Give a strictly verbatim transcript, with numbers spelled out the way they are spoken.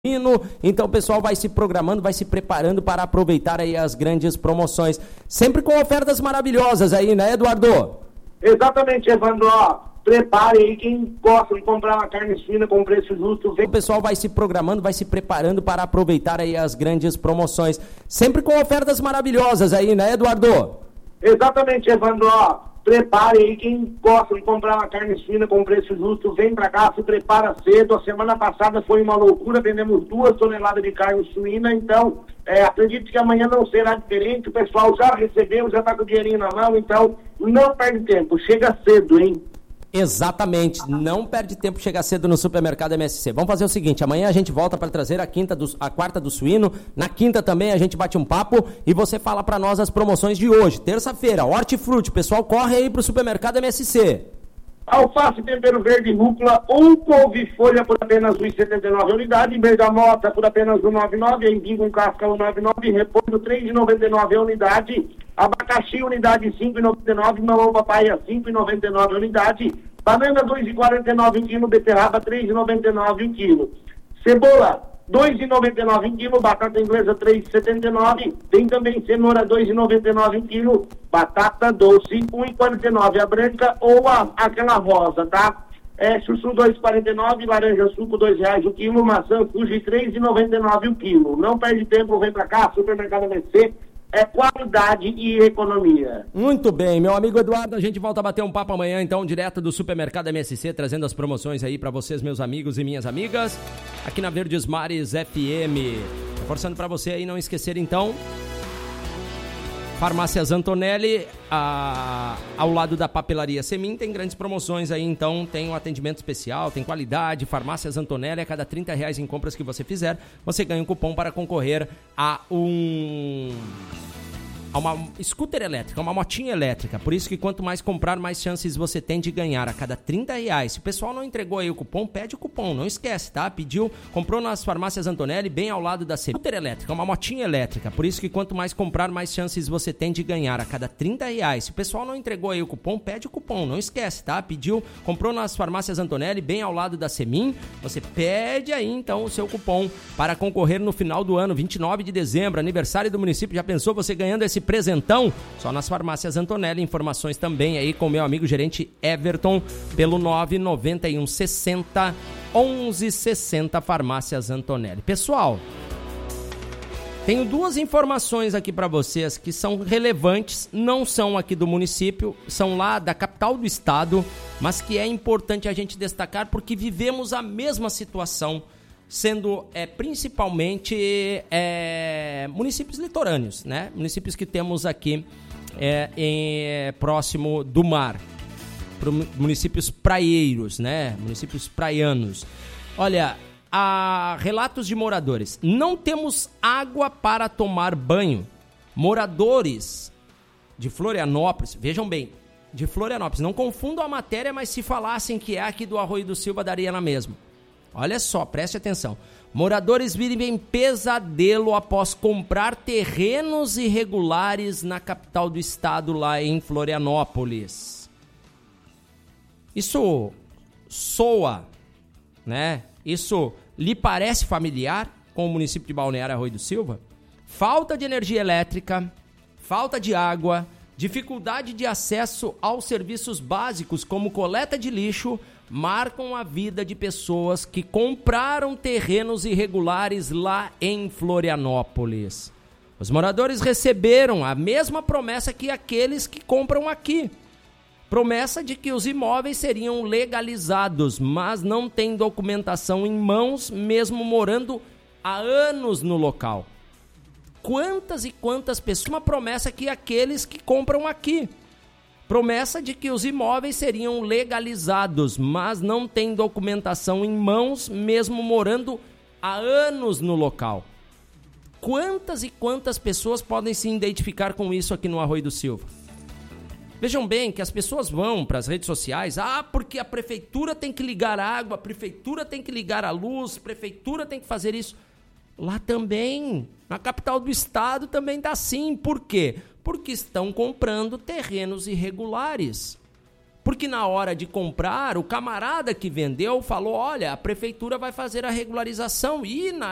Então o pessoal vai se programando, vai se preparando para aproveitar aí as grandes promoções, sempre com ofertas maravilhosas aí, né, Eduardo? Exatamente, Evandro, ó, prepare aí, quem gosta de comprar uma carne suína com preço justo, vem. O pessoal vai se programando, vai se preparando para aproveitar aí as grandes promoções, sempre com ofertas maravilhosas aí, né, Eduardo? Exatamente, Evandro, ó, prepare aí, quem gosta de comprar uma carne suína com preço justo, vem pra cá, se prepara cedo. A semana passada foi uma loucura, vendemos duas toneladas de carne suína, então é, acredito que amanhã não será diferente. O pessoal já recebeu, já tá com o dinheirinho na mão, então não perde tempo, chega cedo, hein? Exatamente, não perde tempo chegar cedo no Supermercado M S C. Vamos fazer o seguinte, amanhã a gente volta para trazer a quinta do, a quarta do suíno, na quinta também a gente bate um papo e você fala para nós as promoções de hoje, terça-feira, hortifruti, pessoal corre aí pro Supermercado M S C. Alface, tempero verde, rúcula ou couve-folha por apenas um real e setenta e nove centavos a unidade, bergamota por apenas um real e noventa e nove centavos, endigo com casca um real e noventa e nove centavos, repolho três reais e noventa e nove centavos a unidade, abacaxi unidade cinco reais e noventa e nove centavos, mamão papaya cinco reais e noventa e nove centavos a unidade, banana dois reais e quarenta e nove centavos um quilo, beterraba três reais e noventa e nove centavos um quilo, cebola dois reais e noventa e nove centavos um quilo, batata inglesa três reais e setenta e nove centavos, tem também cenoura dois reais e noventa e nove centavos um quilo, batata doce um real e quarenta e nove centavos a branca ou a, aquela rosa, tá? É, chuchu dois reais e quarenta e nove centavos, laranja suco dois reais o quilo, maçã Fuji três reais e noventa e nove centavos o quilo. Não perde tempo, vem pra cá, Supermercado M S C. É qualidade e economia. Muito bem, meu amigo Eduardo, a gente volta a bater um papo amanhã, então, direto do Supermercado M S C, trazendo as promoções aí pra vocês, meus amigos e minhas amigas, aqui na Verdes Mares F M. Reforçando pra você aí não esquecer, então, Farmácias Antonelli, a, ao lado da Papelaria Semin, tem grandes promoções aí, então tem um atendimento especial, tem qualidade. Farmácias Antonelli, a cada trinta reais em compras que você fizer, você ganha um cupom para concorrer a um... a uma scooter elétrica, uma motinha elétrica. Por isso que quanto mais comprar, mais chances você tem de ganhar a cada trinta reais. Se o pessoal não entregou aí o cupom, pede o cupom, não esquece, tá? Pediu, comprou nas Farmácias Antonelli, bem ao lado da scooter elétrica, uma motinha elétrica. Por isso que quanto mais comprar, mais chances você tem de ganhar a cada trinta reais. Se o pessoal não entregou aí o cupom, pede o cupom, não esquece, tá? Pediu, comprou nas Farmácias Antonelli, bem ao lado da Semin, você pede aí então o seu cupom para concorrer no final do ano, vinte e nove de dezembro, aniversário do município. Já pensou você ganhando esse presentão? Só nas Farmácias Antonelli. Informações também aí com meu amigo gerente Everton pelo nove nove um sessenta onze sessenta Farmácias Antonelli. Pessoal, tenho duas informações aqui para vocês que são relevantes, não são aqui do município, são lá da capital do estado, mas que é importante a gente destacar porque vivemos a mesma situação, sendo é, principalmente é, municípios litorâneos, né? Municípios que temos aqui é, em, é, próximo do mar, Pro, municípios praieiros, né? Municípios praianos. Olha, há relatos de moradores. Não temos água para tomar banho. Moradores de Florianópolis, vejam bem, de Florianópolis, não confundam a matéria, mas se falassem que é aqui do Arroio do Silva, daria na mesma. Olha só, preste atenção. Moradores vivem pesadelo após comprar terrenos irregulares na capital do estado, lá em Florianópolis. Isso soa, né? Isso lhe parece familiar com o município de Balneário Arroio do Silva? Falta de energia elétrica, falta de água, dificuldade de acesso aos serviços básicos como coleta de lixo, marcam a vida de pessoas que compraram terrenos irregulares lá em Florianópolis. Os moradores receberam a mesma promessa que aqueles que compram aqui. Promessa de que os imóveis seriam legalizados, mas não tem documentação em mãos, mesmo morando há anos no local. Quantas e quantas pessoas... Uma promessa que aqueles que compram aqui. Promessa de que os imóveis seriam legalizados, mas não tem documentação em mãos, mesmo morando há anos no local. Quantas e quantas pessoas podem se identificar com isso aqui no Arroio do Silva? Vejam bem que as pessoas vão para as redes sociais, ah, porque a prefeitura tem que ligar a água, a prefeitura tem que ligar a luz, a prefeitura tem que fazer isso. Lá também, na capital do estado também tá assim. Por quê? Porque estão comprando terrenos irregulares. Porque na hora de comprar, o camarada que vendeu falou, olha, a prefeitura vai fazer a regularização e na